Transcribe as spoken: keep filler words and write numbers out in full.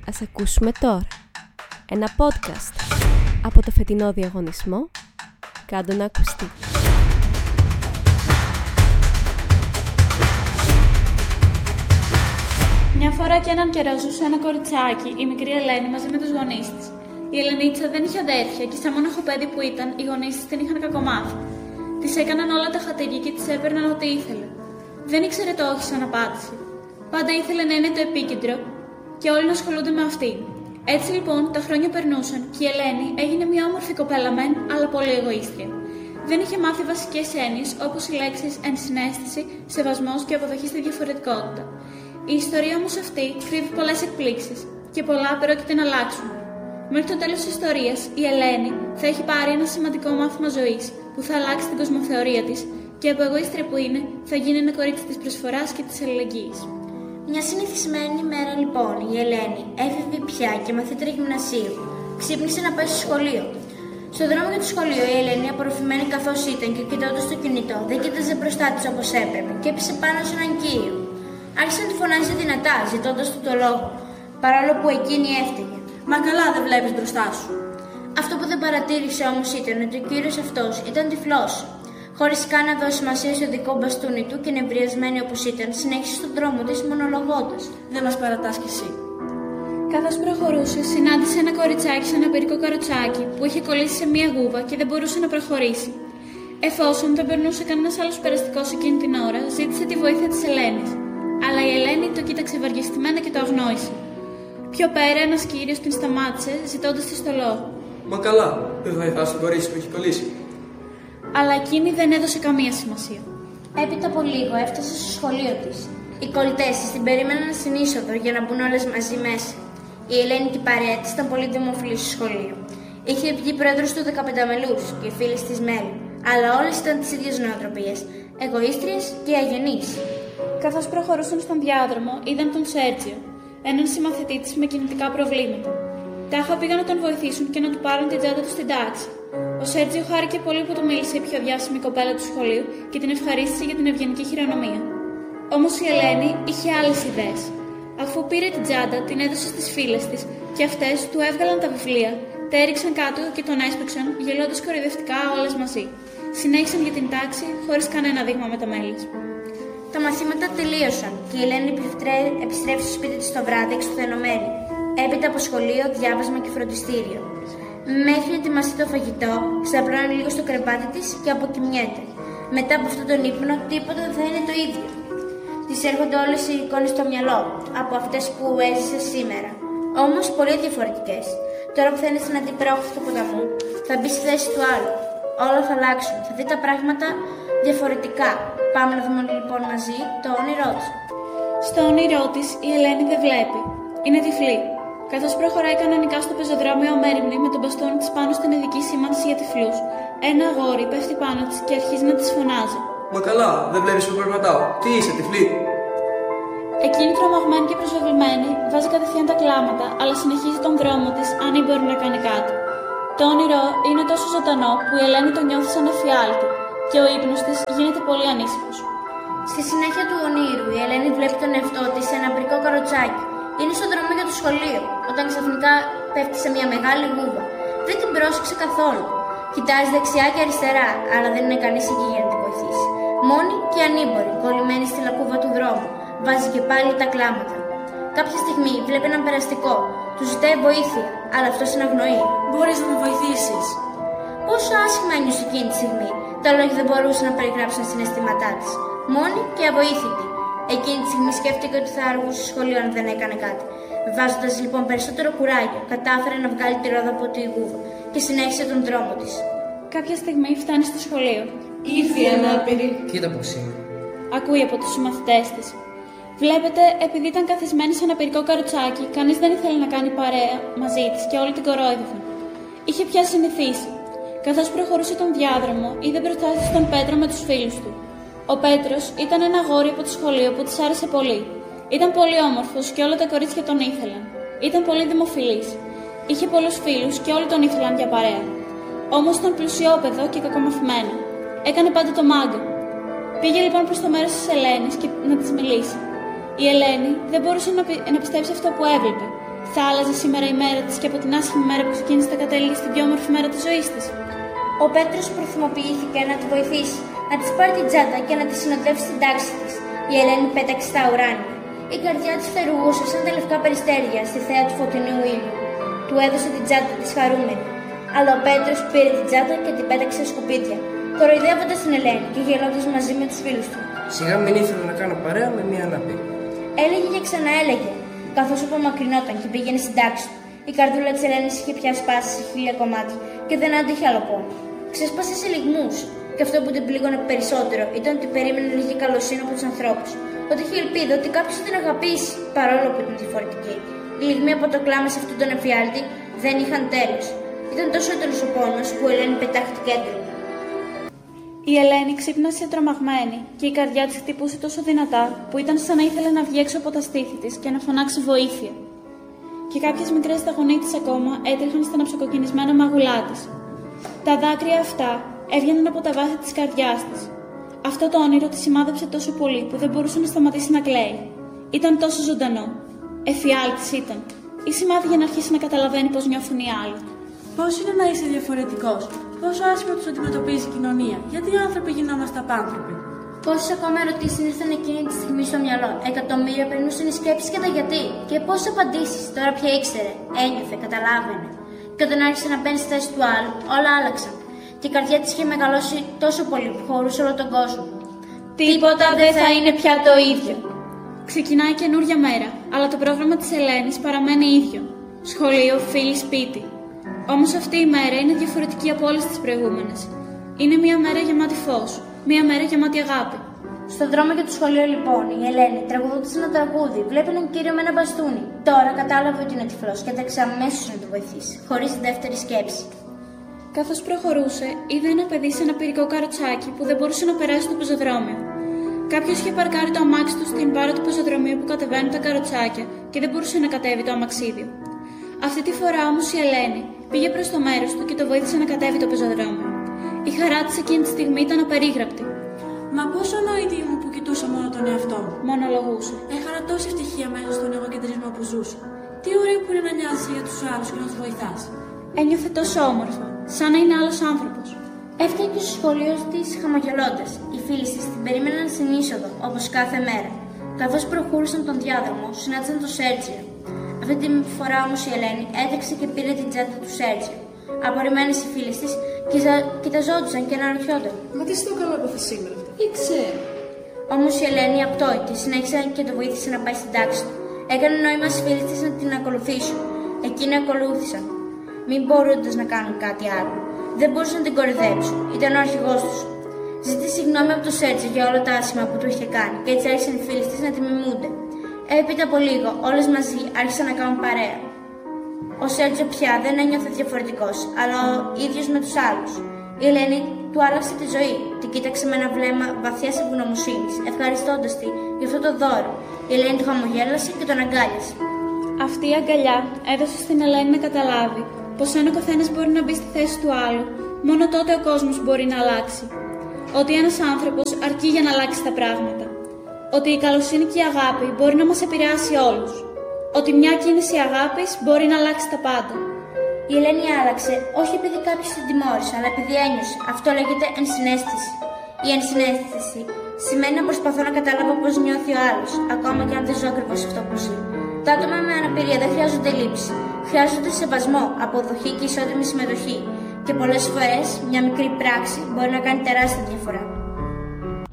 Ας ακούσουμε τώρα ένα podcast από το φετινό διαγωνισμό «Κάντο να ακουστεί». Μια φορά και έναν καιρό ζούσε ένα κοριτσάκι, η μικρή Ελένη, μαζί με τους γονείς της. Η Ελενίτσα δεν είχε αδέρφια και σαν μόναχο παιδί που ήταν, οι γονείς της την είχαν κακομάθει. Της έκαναν όλα τα χατήρια και της έπαιρναν ό,τι ήθελε. Δεν ήξερε το όχι σαν απάντηση. Πάντα ήθελε να είναι το επίκεντρο και όλοι να ασχολούνται με αυτήν. Έτσι λοιπόν τα χρόνια περνούσαν και η Ελένη έγινε μια όμορφη κοπέλα μεν, αλλά πολύ εγωίστρια. Δεν είχε μάθει βασικές έννοιες όπως οι λέξεις ενσυναίσθηση, σεβασμός και αποδοχή στη διαφορετικότητα. Η ιστορία όμως αυτή κρύβει πολλές εκπλήξεις και πολλά πρόκειται να αλλάξουν. Μέχρι το τέλος της ιστορίας, η Ελένη θα έχει πάρει ένα σημαντικό μάθημα ζωής που θα αλλάξει την κοσμοθεωρία της και από εγωίστρια που είναι, θα γίνει ένα κορίτσι της προσφοράς και της αλληλεγγύης. Μια συνηθισμένη μέρα λοιπόν, η Ελένη έφευγε πια και μαθήτρια γυμνασίου. Ξύπνησε να πάει στο σχολείο. Στο δρόμο για το σχολείο, η Ελένη, απορροφημένη καθώς ήταν και κοιτώντας το κινητό, δεν κοίταζε μπροστά της όπως έπρεπε και έπεσε πάνω σε έναν κύριο. Άρχισε να τη φωνάζει δυνατά, ζητώντας του το λόγο, παρόλο που εκείνη έφταιγε. Μα καλά δεν βλέπεις μπροστά σου. Αυτό που δεν παρατήρησε όμως ήταν ότι ο κύριος αυτός ήταν τυφλός. Χωρίς καν να δώσει σημασία στο δικό μπαστούνι του και νευριασμένη όπως ήταν, συνέχισε στον δρόμο της μονολογώντας. Δεν μας παρατάς κι εσύ. Καθώς προχωρούσε, συνάντησε ένα κοριτσάκι σε ένα πυρικό καροτσάκι που είχε κολλήσει σε μία γούβα και δεν μπορούσε να προχωρήσει. Εφόσον δεν περνούσε κανένας άλλος περαστικός εκείνη την ώρα, ζήτησε τη βοήθεια της Ελένης. Αλλά η Ελένη το κοίταξε βαριεστημένα και το αγνόησε. Πιο πέρα, ένας κύριος την σταμάτησε, ζητώντας της το λόγο. Μα καλά, δεν βοηθάς το κορίτσι που έχει κολλήσει. Αλλά εκείνη δεν έδωσε καμία σημασία. Έπειτα από λίγο έφτασε στο σχολείο της. Οι κολλητές της την περίμεναν στην είσοδο για να μπουν όλες μαζί μέσα. Η Ελένη και η παρέα της ήταν πολύ δημοφιλής στο σχολείο. Είχε βγει πρόεδρος του δεκαπενταμελούς και οι φίλες της μέλη, αλλά όλες ήταν της ίδιας νοοτροπίας, εγωίστριες και αγενείς. Καθώς προχωρούσαν στον διάδρομο, είδαν τον Σέρτζιο, έναν συμμαθητή της με κινητικά προβλήματα. Τάχα πήγαν να τον βοηθήσουν και να του πάρουν την τσάντα του στην τάξη. Ο Σέρτζιο χάρηκε πολύ που του μίλησε η πιο διάσημη κοπέλα του σχολείου και την ευχαρίστησε για την ευγενική χειρονομία. Όμως η Ελένη είχε άλλες ιδέες. Αφού πήρε την τσάντα, την έδωσε στις φίλες της και αυτές του έβγαλαν τα βιβλία, τα έριξαν κάτω και τον έσπρωξαν, γελώντας κοροϊδευτικά όλες μαζί. Συνέχισαν για την τάξη χωρίς κανένα δείγμα μεταμέλειας. Τα μαθήματα τελείωσαν και η Ελένη επιστρέφει στο σπίτι της το βράδυ εξουθενωμένη. Έπειτα από σχολείο, διάβασμα και φροντιστήριο. Μέχρι να ετοιμαστεί το φαγητό, ξαπλώνει λίγο στο κρεβάτι της και αποκοιμιέται. Μετά από αυτόν τον ύπνο, τίποτα δεν θα είναι το ίδιο. Της έρχονται όλες οι εικόνες στο μυαλό, από αυτές που έζησε σήμερα. Όμως πολύ διαφορετικές. Τώρα που θα είναι στην αντιπρόχθη του ποταμού, θα μπει στη θέση του άλλου. Όλα θα αλλάξουν, θα δει τα πράγματα διαφορετικά. Πάμε να δούμε λοιπόν μαζί το όνειρό της. Στο όνειρό της η Ελένη δεν βλέπει. Είναι τυφλή. Καθώς προχωράει κανονικά στο πεζοδρόμιο αμέριμνη με τον μπαστούνι της πάνω στην ειδική σήμανση για τυφλούς, ένα αγόρι πέφτει πάνω της και αρχίζει να της φωνάζει. Μα καλά, δεν βλέπεις που περπατάω. Τι είσαι, τυφλή? Εκείνη τρομαγμένη και προσβεβλημένη βάζει κατευθείαν τα κλάματα, αλλά συνεχίζει τον δρόμο της αν ή μπορεί να κάνει κάτι. Το όνειρο είναι τόσο ζωντανό που η Ελένη το νιώθει σαν εφιάλτη και ο ύπνος της γίνεται πολύ ανήσυχος. Στη συνέχεια του ονείρου, η Ελένη βλέπει τον εαυτό της σε ένα πυρικό καροτσάκι. Είναι στον δρόμο για το σχολείο, όταν ξαφνικά πέφτει σε μια μεγάλη γούβα. Δεν την πρόσεξε καθόλου. Κοιτάζει δεξιά και αριστερά, αλλά δεν είναι κανείς εκεί για να την βοηθήσει. Μόνη και ανήμπορη, κολλημένη στη λακκούβα του δρόμου, βάζει και πάλι τα κλάματα. Κάποια στιγμή βλέπει έναν περαστικό. Του ζητάει βοήθεια, αλλά αυτός την αγνοεί. Μπορείς να με βοηθήσεις? Πόσο άσχημα ένιωσε εκείνη τη στιγμή. Τα λόγια δεν μπορούσαν να περιγράψουν τα συναισθήματά της. Μόνη και αβοήθητη. Εκείνη τη στιγμή σκέφτηκε ότι θα αργούσε στο σχολείο αν δεν έκανε κάτι. Βάζοντας λοιπόν περισσότερο κουράγιο, κατάφερε να βγάλει τη ρόδα από τη γούβα και συνέχισε τον δρόμο της. Κάποια στιγμή φτάνει στο σχολείο. Ήρθε η ανάπηρη. Κοίτα πως είναι. Ακούει από τους συμμαθητές της. Βλέπετε, επειδή ήταν καθισμένη σε ένα πυρικό καροτσάκι, κανείς δεν ήθελε να κάνει παρέα μαζί της και όλοι την κορόιδευαν. Είχε πια συνηθίσει. Καθώς προχωρούσε τον διάδρομο, είδε μπροστά της τον Πέτρο με τους φίλους του. Ο Πέτρος ήταν ένα αγόρι από το σχολείο που της άρεσε πολύ. Ήταν πολύ όμορφος και όλα τα κορίτσια τον ήθελαν. Ήταν πολύ δημοφιλής. Είχε πολλούς φίλους και όλοι τον ήθελαν για παρέα. Όμως ήταν πλουσιόπεδο και κακομαθημένο. Έκανε πάντα το μάγκα. Πήγε λοιπόν προς το μέρος της Ελένης και να της μιλήσει. Η Ελένη δεν μπορούσε να, πι... να πιστέψει αυτό που έβλεπε. Θα άλλαζε σήμερα η μέρα της και από την άσχημη μέρα που ξεκίνησε θα κατέληγε στην πιο όμορφη μέρα της ζωής της? Ο Πέτρος προθυμοποιήθηκε να τη βοηθήσει, να της πάρει την τσάντα και να τη συνοδεύσει στην τάξη της. Η Ελένη πέταξε στα ουράνια. Η καρδιά της φτερούγωσε σαν τα λευκά περιστέρια στη θέα του φωτεινού ήλιου. Του έδωσε την τσάντα της χαρούμενη. Αλλά ο Πέτρος πήρε την τσάντα και την πέταξε σε σκουπίδια, κοροϊδεύοντας την Ελένη και γελώντας μαζί με τους φίλους του. Σιγά μην ήθελα να κάνω παρέα με μία αναπήρη. Έλεγε και ξαναέλεγε, καθώς απομακρυνόταν και πήγαινε στην τάξη του. Η καρδούλα της Ελένης είχε πια σπάσει σε χίλια κομμάτια και δεν άντυχε άλλο πόνο. Ξέσπασε σε λυγμούς, και αυτό που την πλήγωνε περισσότερο ήταν ότι περίμενε λίγη καλοσύνη από τους ανθρώπους. Ότι είχε ελπίδα ότι κάποιος θα την αγαπήσει, παρόλο που ήταν διαφορετική. Οι λυγμοί από το κλάμα σε αυτόν τον εφιάλτη δεν είχαν τέλος. Ήταν τόσο έντονος ο πόνος που η Ελένη πετάχτηκε έντονα. Η Ελένη ξύπνασε τρομαγμένη και η καρδιά της χτυπούσε τόσο δυνατά που ήταν σαν να ήθελε να βγει έξω από τα στήθη της και να φωνάξει βοήθεια. Και κάποιες μικρές σταγονίτες ακόμα έτρεχαν στα αψοκοκκινισμένα μαγουλά της. Τα δάκρυα αυτά έβγαιναν από τα βάθη της καρδιάς της. Αυτό το όνειρο τη σημάδεψε τόσο πολύ που δεν μπορούσε να σταματήσει να κλαίει. Ήταν τόσο ζωντανό. Εφιάλτης ήταν. Ή σημάδι για να αρχίσει να καταλαβαίνει πώς νιώθουν οι άλλοι. Πώς είναι να είσαι διαφορετικός? Πόσο άσχημα τους αντιμετωπίζει η κοινωνία? Γιατί οι άνθρωποι γινόμαστε απάνθρωποι? Πόσες ακόμα ερωτήσεις ήρθαν εκείνη τη στιγμή στο μυαλό. Εκατομμύρια περνούσαν οι σκέψεις και τα γιατί. Και πόσες απαντήσεις. Τώρα πια ήξερε, ένιωθε, καταλάβαινε. Και όταν άρχισε να μπαίνει στη θέση του άλλου, όλα άλλαξαν. Και η καρδιά της είχε μεγαλώσει τόσο πολύ που χωρούσε όλο τον κόσμο. Τίποτα δεν θα είναι πια το ίδιο. Ξεκινάει καινούρια μέρα, αλλά το πρόγραμμα της Ελένης παραμένει ίδιο. Σχολείο, φίλοι, σπίτι. Όμως αυτή η μέρα είναι διαφορετική από όλες τις προηγούμενες. Είναι μια μέρα γεμάτη φως, μια μέρα γεμάτη αγάπη. Στον δρόμο για το σχολείο, λοιπόν, η Ελένη τραγουδούσε ένα τραγούδι, βλέπει έναν κύριο με ένα μπαστούνι. Τώρα κατάλαβε ότι είναι τυφλός και έτρεξε αμέσως να του βοηθήσει, χωρίς δεύτερη σκέψη. Καθώς προχωρούσε, είδε ένα παιδί σε ένα πυρικό καροτσάκι που δεν μπορούσε να περάσει το πεζοδρόμιο. Κάποιος είχε παρκάρει το αμάξι του στην πάρα του πεζοδρομίου που κατεβαίνουν τα καροτσάκια και δεν μπορούσε να κατέβει το αμαξίδιο. Αυτή τη φορά όμως η Ελένη πήγε προς το μέρος του και το βοήθησε να κατέβει το πεζοδρόμιο. Η χαρά της εκείνη τη στιγμή ήταν απερίγραπτη. Μα πόσο νοητή μου που κοιτούσα μόνο τον εαυτό μου. Μονολογούσε. Έχανα τόση ευτυχία μέσα στον εγωκεντρισμό που ζούσα. Τι ωραίο που είναι να νοιάζεσαι για τους άλλους και να τους βοηθάς. Ένιωθε τόσο όμορφα, σαν να είναι άλλος άνθρωπος. Έφτασε στο σχολείο της χαμογελώντας. Οι φίλοι της την περίμεναν στην είσοδο, όπως κάθε μέρα. Καθώς προχώρησαν τον διάδρομο, συνάντησαν τον Σέρτζιο. Αυτή τη φορά όμως η Ελένη έτρεξε και πήρε την τσάντα του Σέρτζιο. Απορριμμένες οι φίλες της κοιταζόντουσαν και αναρωτιόνταν. Μα τι στο καλό έπαθε σήμερα αυτό? Ή ξέρω. Όμως η Ελένη απτόητη συνέχισε και το βοήθησε να πάει στην τάξη του. Έκανε νόημα στις φίλες της να την ακολουθήσουν. Εκείνοι ακολούθησαν, μην μπορούντας να κάνουν κάτι άλλο. Δεν μπορούσαν να την κορυδέψουν. Ήταν ο αρχηγός τους. Ζήτησε συγγνώμη από τον Σέρτζιο για όλα τα άσχημα που του είχε κάνει και έτσι άρχισαν οι φίλες της να τη μιμούνται. Έπειτα από λίγο, όλες μαζί άρχισαν να κάνουν παρέα. Ο Σέρτζιο πια δεν ένιωθε διαφορετικός, αλλά ο ίδιος με τους άλλους. Η Ελένη του άλλαξε τη ζωή. Την κοίταξε με ένα βλέμμα βαθιάς ευγνωμοσύνης, ευχαριστώντας τη για αυτό το δώρο. Η Ελένη του χαμογέλασε και τον αγκάλιασε. Αυτή η αγκαλιά έδωσε στην Ελένη να καταλάβει πως αν ο καθένας μπορεί να μπει στη θέση του άλλου, μόνο τότε ο κόσμος μπορεί να αλλάξει. Ότι ένας άνθρωπος αρκεί για να αλλάξει τα πράγματα. Ότι η καλοσύνη και η αγάπη μπορεί να μας επηρεάσει όλους. Ότι μια κίνηση αγάπης μπορεί να αλλάξει τα πάντα. Η Ελένη άλλαξε, όχι επειδή κάποιος την τιμώρησε, αλλά επειδή ένιωσε. Αυτό λέγεται ενσυναίσθηση. Η ενσυναίσθηση σημαίνει να προσπαθώ να καταλάβω πώς νιώθει ο άλλος, ακόμα και αν δεν ζω ακριβώς αυτό που ζει. Τα άτομα με αναπηρία δεν χρειάζονται λήψη. Χρειάζονται σεβασμό, αποδοχή και ισότιμη συμμετοχή. Και πολλές φορές μια μικρή πράξη μπορεί να κάνει τεράστια διαφορά.